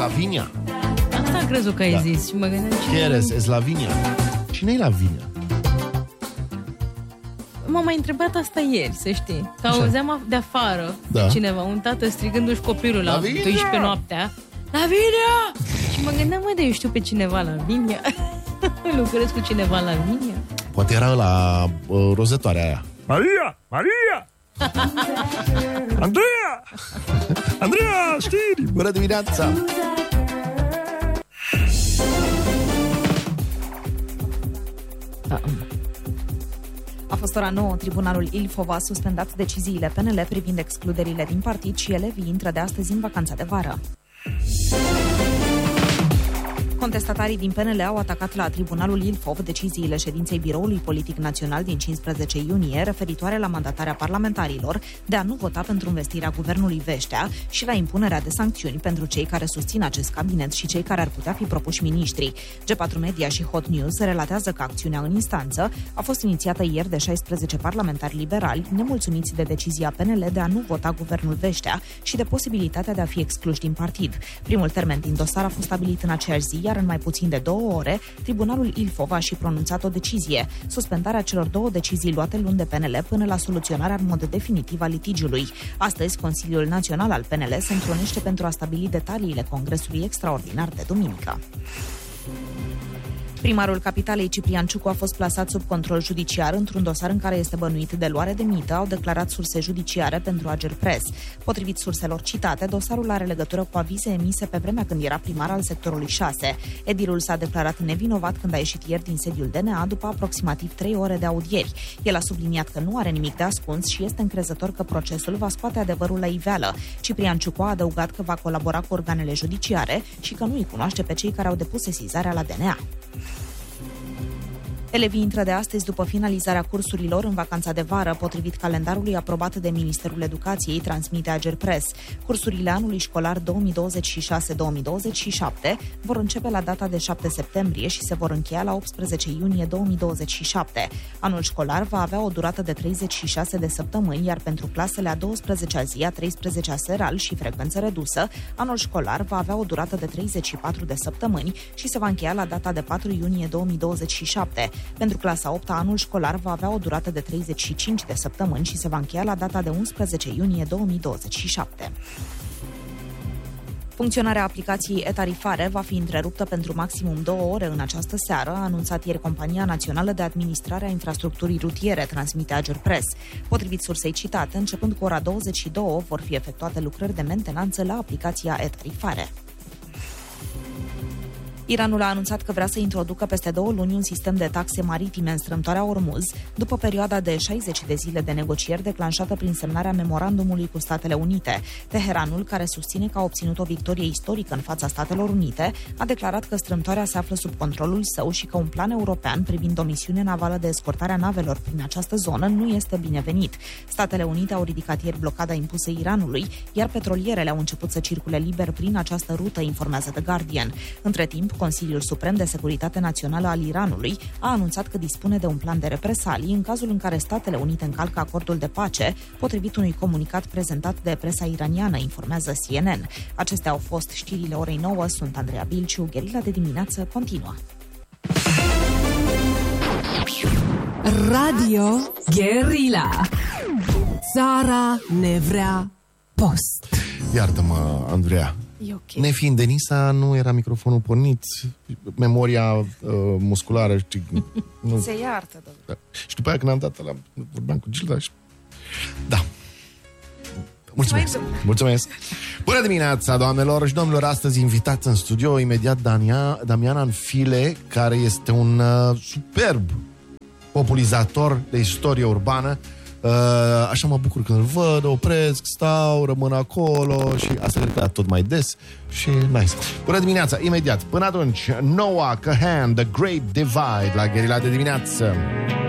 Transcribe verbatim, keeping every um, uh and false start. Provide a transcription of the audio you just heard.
Lavinia. Asta am crezut că ai Da. zis și mă gândeam cine... Quieres es Lavinia. Cine-i Lavinia? M-am mai întrebat asta ieri, să știi. Că Așa. auzeam de afară Da. cineva, un tată strigându-și copilul la Lavinia! doisprezece noaptea. Lavinia! Și mă gândeam, măi, de eu știu pe cineva Lavinia. Lucrez cu cineva Lavinia. Poate era la uh, rozetoarea aia. Maria! Maria! Andreea! Andreea, știri! Bună dimineața! A fost ora nouă, Tribunalul Ilfov a suspendat deciziile P N L privind excluderile din partid și elevii intră de astăzi în vacanța de vară. Contestatarii din P N L au atacat la Tribunalul Ilfov deciziile ședinței Biroului Politic Național din cincisprezece iunie referitoare la mandatarea parlamentarilor de a nu vota pentru învestirea guvernului Veștea și la impunerea de sancțiuni pentru cei care susțin acest cabinet și cei care ar putea fi propuși miniștri. G patru Media și Hot News relatează că acțiunea în instanță a fost inițiată ieri de șaisprezece parlamentari liberali nemulțumiți de decizia P N L de a nu vota guvernul Veștea și de posibilitatea de a fi excluși din partid. Primul termen din dosar a fost stabilit în aceeași zi, iar în mai puțin de două ore, Tribunalul Ilfov a și pronunțat o decizie, suspendarea celor două decizii luate luni de P N L până la soluționarea în mod definitiv a litigiului. Astăzi, Consiliul Național al P N L se întrunește pentru a stabili detaliile congresului extraordinar de duminică. Primarul Capitalei, Ciprian Ciucu, a fost plasat sub control judiciar într-un dosar în care este bănuit de luare de mită, au declarat surse judiciare pentru Agerpres. Potrivit surselor citate, dosarul are legătură cu avize emise pe vremea când era primar al sectorului șase. Edilul s-a declarat nevinovat când a ieșit ieri din sediul D N A după aproximativ trei ore de audieri. El a subliniat că nu are nimic de ascuns și este încrezător că procesul va scoate adevărul la iveală. Ciprian Ciucu a adăugat că va colabora cu organele judiciare și că nu îi cunoaște pe cei care au depus sesizarea la D N A. Elevii intră de astăzi după finalizarea cursurilor în vacanța de vară, potrivit calendarului aprobat de Ministerul Educației, transmite Agerpres. Cursurile anului școlar două mii douăzeci și șase două mii douăzeci și șapte vor începe la data de șapte septembrie și se vor încheia la optsprezece iunie două mii douăzeci și șapte. Anul școlar va avea o durată de treizeci și șase de săptămâni, iar pentru clasele a douăsprezecea zi, a treisprezecea seral și frecvență redusă, anul școlar va avea o durată de treizeci și patru de săptămâni și se va încheia la data de patru iunie două mii douăzeci și șapte. Pentru clasa a opta, anul școlar va avea o durată de treizeci și cinci de săptămâni și se va încheia la data de unsprezece iunie două mii douăzeci și șapte. Funcționarea aplicației e-tarifare va fi întreruptă pentru maximum două ore în această seară, a anunțat ieri Compania Națională de Administrare a Infrastructurii Rutiere, transmite Agerpres. Potrivit sursei citate, începând cu ora douăzeci și două, vor fi efectuate lucrări de mentenanță la aplicația e-tarifare. Iranul a anunțat că vrea să introducă peste două luni un sistem de taxe maritime în strâmtoarea Ormuz, după perioada de șaizeci de zile de negocieri declanșată prin semnarea memorandumului cu Statele Unite. Teheranul, care susține că a obținut o victorie istorică în fața Statelor Unite, a declarat că strâmtoarea se află sub controlul său și că un plan european privind o misiune navală de escortare a navelor prin această zonă nu este binevenit. Statele Unite au ridicat ieri blocada impusă Iranului, iar petrolierele au început să circule liber prin această rută, informează The Guardian. Între timp, Consiliul Suprem de Securitate Națională al Iranului a anunțat că dispune de un plan de represalii în cazul în care Statele Unite încalcă acordul de pace, potrivit unui comunicat prezentat de presa iraniană, informează C N N. Acestea au fost știrile orei nouă, sunt Andreea Bilciu, Gherila de dimineață continuă. Radio Guerilla. Țara ne vrea post. Iartă-mă, Andreea. E ok. Nefiind Denisa, nu era microfonul pornit, memoria uh, musculară, știi, nu... Se iartă, domnule. Da. Și după aia când am dat la vorbeam cu Gilda și... Da. Mulțumesc. Mulțumesc. Bună dimineața, doamnelor și domnilor. Astăzi invitați în studio imediat Dania, Damian Anfile, care este un uh, superb populizator de istorie urbană. Uh, așa mă bucur când îl văd, opresc, stau, rămân acolo și asta cred că tot mai des și nice. Bună dimineața, imediat. Până atunci, Noah Kahan, The Great Divide la Gherila de dimineață.